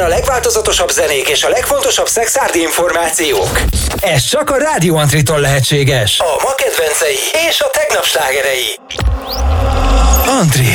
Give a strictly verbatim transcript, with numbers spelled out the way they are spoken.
a legváltozatosabb zenék és a legfontosabb szexárdi információk. Ez csak a Rádió Antritól lehetséges. A ma kedvencei és a tegnap slágerei. Antri.